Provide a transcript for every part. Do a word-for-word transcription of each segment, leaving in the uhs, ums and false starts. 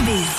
Showbiz.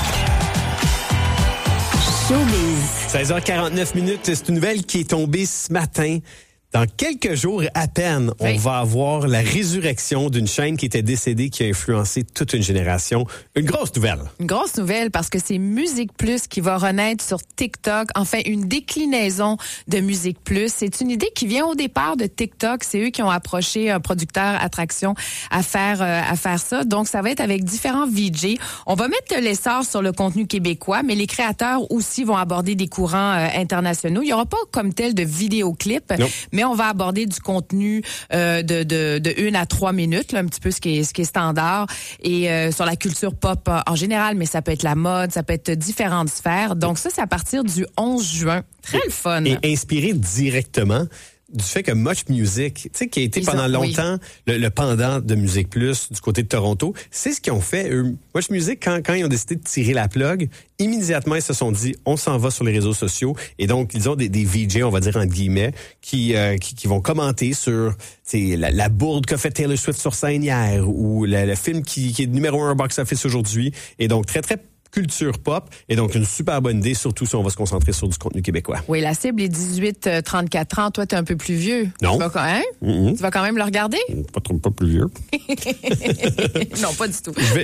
Showbiz. seize heures quarante-neuf minutes, c'est une nouvelle qui est tombée ce matin. Dans quelques jours à peine, on oui. va avoir la résurrection d'une chaîne qui était décédée, qui a influencé toute une génération. Une grosse nouvelle. Une grosse nouvelle parce que c'est Musique Plus qui va renaître sur TikTok. Enfin, une déclinaison de Musique Plus. C'est une idée qui vient au départ de TikTok. C'est eux qui ont approché un producteur attraction à faire euh, à faire ça. Donc, ça va être avec différents V J. On va mettre l'essor sur le contenu québécois, mais les créateurs aussi vont aborder des courants euh, internationaux. Il n'y aura pas comme tel de vidéoclip, non. mais on va aborder du contenu euh, de, de, de une à trois minutes, là, un petit peu ce qui est, ce qui est standard, et euh, sur la culture pop euh, en général, mais ça peut être la mode, ça peut être différentes sphères. Donc ça, c'est à partir du onze juin. Très et, le fun. Et inspiré directement du fait que Much Music, tu sais, qui a été Ils pendant ont, longtemps oui. le, le pendant de Musique Plus du côté de Toronto, c'est ce qu'ils ont fait. Eux, Much Music, quand, quand ils ont décidé de tirer la plug, immédiatement, ils se sont dit, on s'en va sur les réseaux sociaux. Et donc, ils ont des, des V J, on va dire entre guillemets, qui, euh, qui, qui vont commenter sur la, la bourde qu'a fait Taylor Swift sur scène hier ou la, le film qui, qui est numéro un box-office aujourd'hui. Et donc, très, très culture pop, et donc une super bonne idée, surtout si on va se concentrer sur du contenu québécois. Oui, la cible est dix-huit à trente-quatre ans. Toi, t'es un peu plus vieux. Non. Tu vas quand même, mm-hmm. tu vas quand même le regarder? Pas trop, pas plus vieux. Non, pas du tout. Je vais,